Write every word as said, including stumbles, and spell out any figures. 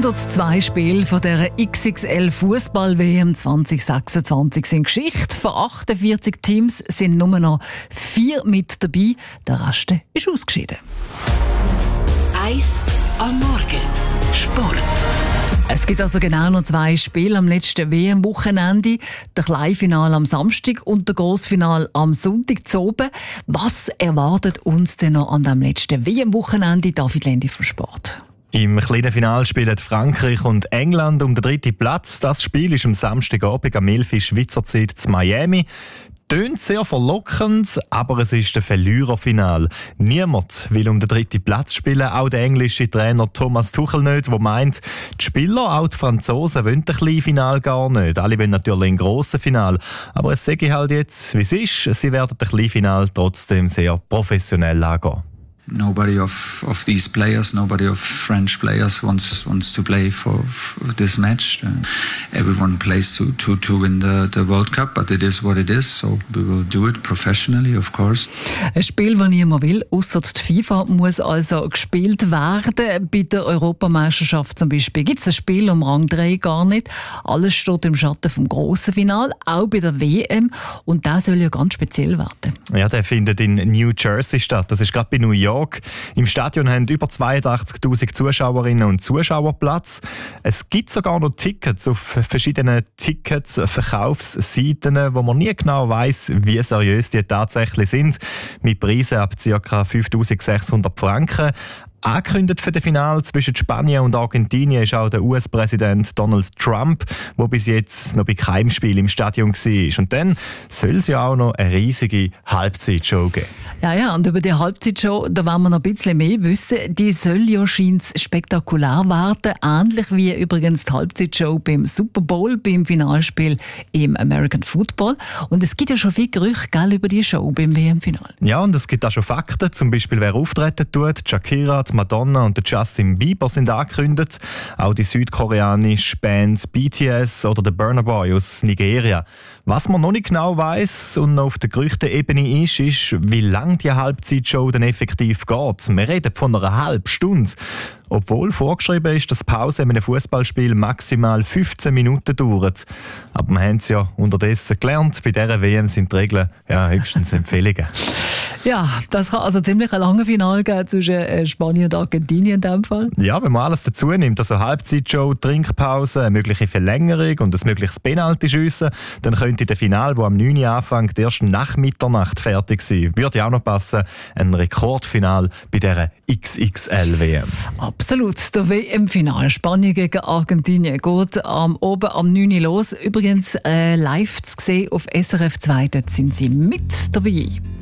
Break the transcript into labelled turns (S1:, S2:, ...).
S1: hundertzwei Spiele von der X X L-Fußball-W M zwanzig sechsundzwanzig sind Geschichte. Von achtundvierzig Teams sind nur noch vier mit dabei. Der Rest ist ausgeschieden.
S2: Eis am Morgen. Sport.
S1: Es gibt also genau noch zwei Spiele am letzten W M-Wochenende. Der Kleinfinale am Samstag und der Grossfinale am Sonntag zu oben. Was erwartet uns denn noch an dem letzten W M-Wochenende? David Lendi vom Sport.
S3: Im kleinen Finale spielen Frankreich und England um den dritten Platz. Das Spiel ist am Samstagabend am elf Uhr Schweizer Zeit in Miami. Tönt sehr verlockend, aber es ist ein Verliererfinal. Niemand will um den dritten Platz spielen, auch der englische Trainer Thomas Tuchel nicht, der meint, die Spieler, auch die Franzosen, wollen ein kleines Final gar nicht. Alle wollen natürlich ein grosses Final. Aber es sage ich halt jetzt, wie es ist. Sie werden ein kleines Final trotzdem sehr professionell angehen.
S4: Nobody of, of these players, nobody of French players wants wants to play for, for this match. Uh, everyone plays to, to, to win the, the World Cup, but it is what it is, so we will do it professionally, of course.
S1: Ein Spiel, das niemand will, ausser die FIFA, muss also gespielt werden. Bei der Europameisterschaft zum Beispiel gibt es ein Spiel um Rang drei gar nicht. Alles steht im Schatten vom grossen Finale, auch bei der W M. Und das soll ja ganz speziell werden.
S3: Ja, der findet in New Jersey statt. Das ist gerade bei New York. Im Stadion haben über zweiundachtzigtausend Zuschauerinnen und Zuschauer Platz. Es gibt sogar noch Tickets auf verschiedenen Tickets-Verkaufsseiten, wo man nie genau weiss, wie seriös die tatsächlich sind. Mit Preisen ab ca. fünftausendsechshundert Franken. Angekündigt für das Finale zwischen Spanien und Argentinien ist auch der U S-Präsident Donald Trump, der bis jetzt noch bei keinem Spiel im Stadion war. Und dann soll es ja auch noch eine riesige Halbzeitshow geben.
S1: Ja, ja, und über die Halbzeitshow, da wollen wir noch ein bisschen mehr wissen. Die soll ja scheint's spektakulär werden, ähnlich wie übrigens die Halbzeitshow beim Super Bowl, beim Finalspiel im American Football. Und es gibt ja schon viele Gerüchte, gell, über die Show beim W M-Finale.
S3: Ja, und es gibt auch schon Fakten, zum Beispiel wer auftreten tut. Shakira, Madonna und Justin Bieber sind angekündigt. Auch die südkoreanische Band B T S oder der Burna Boy aus Nigeria. Was man noch nicht genau weiss und noch auf der Gerüchteebene ist, ist, wie lange die Halbzeitshow denn effektiv geht. Wir reden von einer halben Stunde. Obwohl vorgeschrieben ist, dass die Pause in einem Fußballspiel maximal fünfzehn Minuten dauert. Aber wir haben es ja unterdessen gelernt, bei dieser W M sind die Regeln ja höchstens Empfehlungen.
S1: Ja, das kann also ziemlich ein langes Finale geben zwischen Spanien und Argentinien in diesem Fall.
S3: Ja, wenn man alles dazu nimmt, also Halbzeitshow, Trinkpause, eine mögliche Verlängerung und ein mögliches Penalty-Schiessen, dann könnte der Finale, das am neun Uhr anfängt, erst nach Mitternacht fertig sein. Würde ja auch noch passen, ein Rekordfinale bei dieser X X L-W M.
S1: Absolut. Der W M-Final Spanien gegen Argentinien geht am oben am neun Uhr los. Übrigens äh, live zu sehen auf S R F zwei, dort sind sie mit dabei.